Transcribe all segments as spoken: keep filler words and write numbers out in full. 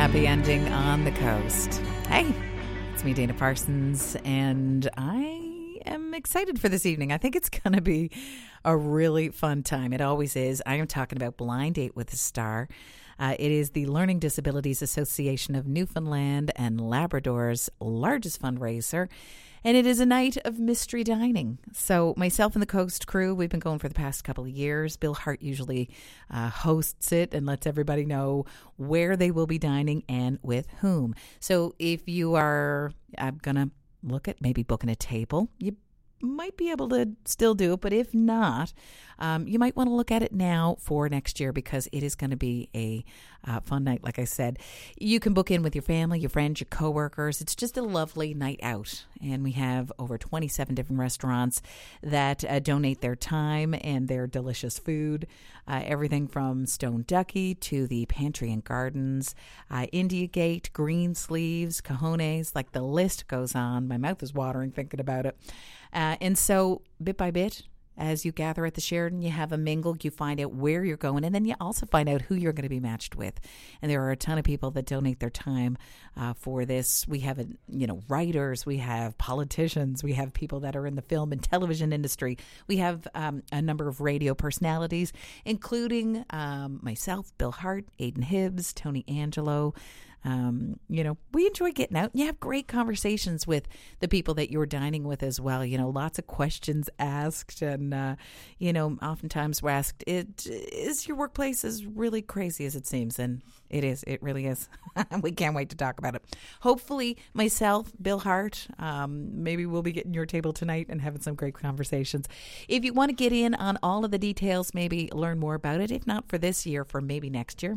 happy ending on the coast. Hey, it's me, Dana Parsons, and I am excited for this evening. I think it's going to be a really fun time. It always is. I am talking about Blind Date with a Star. Uh, it is the Learning Disabilities Association of Newfoundland and Labrador's largest fundraiser, and it is a night of mystery dining. So myself and the Coast crew, we've been going for the past couple of years. Bill Hart usually uh, hosts it and lets everybody know where they will be dining and with whom. So if you are uh, going to look at maybe booking a table, you might be able to still do it, but if not, um, you might want to look at it now for next year, because it is going to be a uh, fun night. Like I said, you can book in with your family, your friends, your coworkers. It's just a lovely night out, and we have over twenty-seven different restaurants that uh, donate their time and their delicious food. Uh, everything from Stone Ducky to the Pantry and Gardens, uh, India Gate, Green Sleeves, Cajones, like the list goes on. My mouth is watering thinking about it. Uh, and so bit by bit, as you gather at the Sheraton, you have a mingle, you find out where you're going, and then you also find out who you're going to be matched with. And there are a ton of people that donate their time uh, for this. We have, a, you know, writers, we have politicians, we have people that are in the film and television industry. We have um, a number of radio personalities, including um, myself, Bill Hart, Aidan Hibbs, Tony Angelo. Um, you know, we enjoy getting out, and you have great conversations with the people that you're dining with as well. You know, lots of questions asked, and, uh, you know, oftentimes we're asked, it, is your workplace as really crazy as it seems? And it is. It really is. We can't wait to talk about it. Hopefully, myself, Bill Hart, um, maybe we'll be getting your table tonight and having some great conversations. If you want to get in on all of the details, maybe learn more about it, if not for this year, for maybe next year,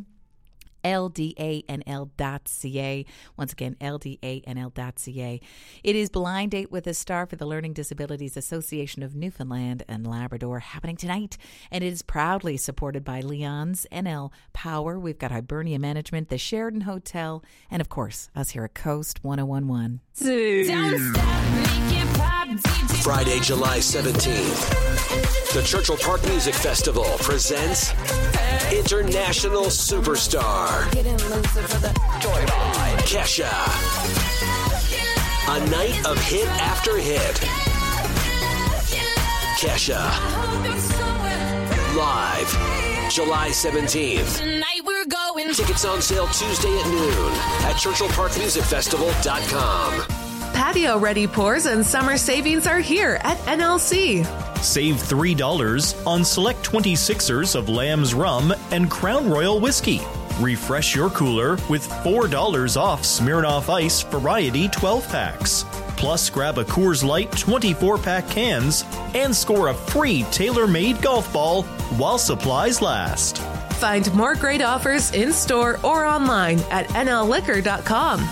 L D A N L dot C A. Once again, L D A N L dot C A. It is Blind Date with a Star for the Learning Disabilities Association of Newfoundland and Labrador, happening tonight. And it is proudly supported by Leon's N L Power. We've got Hibernia Management, the Sheraton Hotel, and of course, us here at Coast one oh one one. Friday, July seventeenth, the Churchill Park Music Festival presents International Superstar Kesha. A night of hit after hit. Kesha. Live, July seventeenth. Tickets on sale Tuesday at noon at churchill park music festival dot com. Patio ready pours and summer savings are here at N L C. Save three dollars on select twenty-sixers of Lamb's Rum and Crown Royal Whiskey. Refresh your cooler with four dollars off Smirnoff Ice Variety twelve packs. Plus, grab a Coors Light twenty-four pack cans and score a free tailor-made golf ball while supplies last. Find more great offers in-store or online at N L liquor dot com.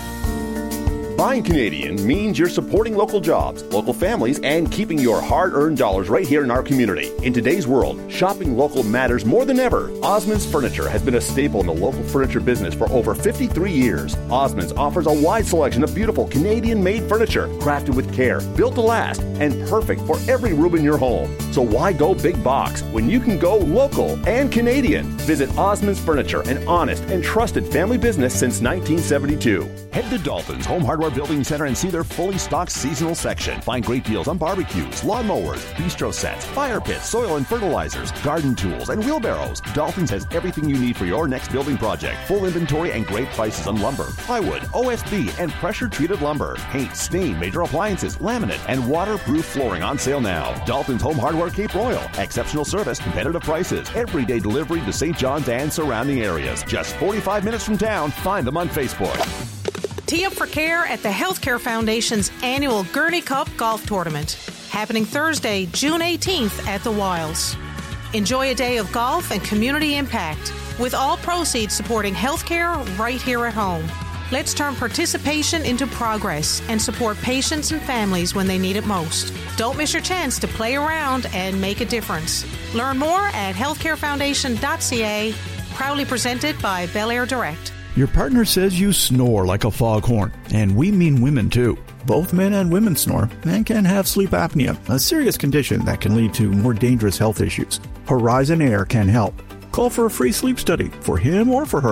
Buying Canadian means you're supporting local jobs, local families, and keeping your hard-earned dollars right here in our community. In today's world, shopping local matters more than ever. Osmond's Furniture has been a staple in the local furniture business for over fifty-three years. Osmond's offers a wide selection of beautiful Canadian-made furniture, crafted with care, built to last, and perfect for every room in your home. So why go big box when you can go local and Canadian? Visit Osmond's Furniture, an honest and trusted family business since nineteen seventy-two. Head to Dalton's Home Hardware Building Center and see their fully stocked seasonal section. Find great deals on barbecues, lawnmowers, bistro sets, fire pits, soil and fertilizers, garden tools, and wheelbarrows. Dalton's has everything you need for your next building project. Full inventory and great prices on lumber, plywood, O S B, and pressure-treated lumber. Paint, stain, major appliances, laminate, and waterproof flooring on sale now. Dalton's Home Hardware Cape Royal. Exceptional service, competitive prices, everyday delivery to Saint John's and surrounding areas. Just forty-five minutes from town. Find them on Facebook. Tee up for care at the Healthcare Foundation's annual Gurney Cup Golf Tournament, happening Thursday, June eighteenth at the Wilds. Enjoy a day of golf and community impact, with all proceeds supporting healthcare right here at home. Let's turn participation into progress and support patients and families when they need it most. Don't miss your chance to play around and make a difference. Learn more at healthcare foundation dot c a, proudly presented by Bel Air Direct. Your partner says you snore like a foghorn, and we mean women too. Both men and women snore and can have sleep apnea, a serious condition that can lead to more dangerous health issues. Horizon Air can help. Call for a free sleep study for him or for her.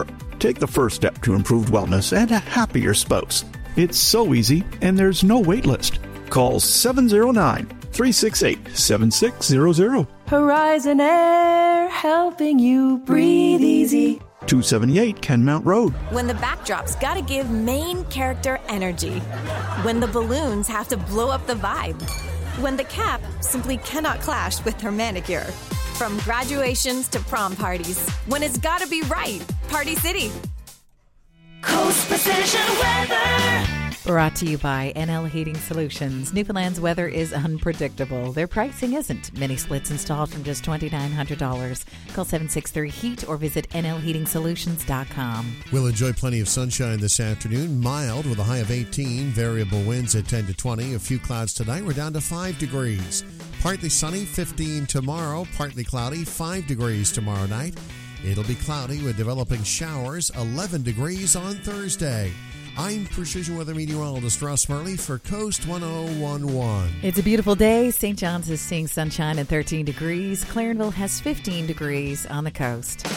Take the first step to improved wellness and a happier spouse. It's so easy, and there's no wait list. Call seven zero nine, three six eight, seven six zero zero. Horizon Air, helping you breathe easy. two seventy-eight Kenmount Road. When the backdrop's gotta give main character energy. When the balloons have to blow up the vibe. When the cap simply cannot clash with her manicure. From graduations to prom parties. When it's gotta be right. Party City. Coast Precision Weather. Brought to you by N L Heating Solutions. Newfoundland's weather is unpredictable. Their pricing isn't. Mini splits installed from just two thousand nine hundred dollars. Call seven six three heat or visit N L heating solutions dot com. We'll enjoy plenty of sunshine this afternoon. Mild with a high of eighteen. Variable winds at ten to twenty. A few clouds tonight. We're down to five degrees. Partly sunny, fifteen tomorrow. Partly cloudy, five degrees tomorrow night. It'll be cloudy with developing showers, eleven degrees on Thursday. I'm Precision Weather Meteorologist Ross Marley for Coast one oh one point one. It's a beautiful day. Saint John's is seeing sunshine at thirteen degrees. Clarenville has fifteen degrees on the coast.